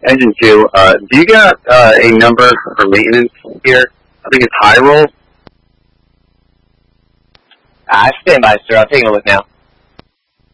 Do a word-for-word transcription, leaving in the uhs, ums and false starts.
Engine two, uh, do you got uh, a number for maintenance here? I think it's high roll. I stand by, sir. I'll take a look now.